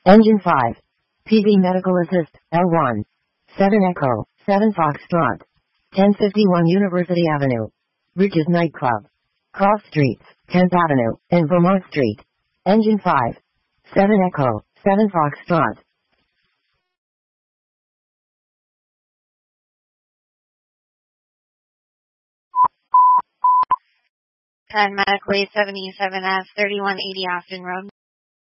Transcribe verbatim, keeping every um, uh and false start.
Engine five. P V Medical Assist, L one. seven Echo, seven Foxtrot. ten fifty-one University Avenue. Riches Nightclub. Cross Streets, tenth Avenue, and Vermont Street. Engine five. seven Echo, seven Foxtrot. ten Medical seventy-seven S thirty-one eighty Austin Road.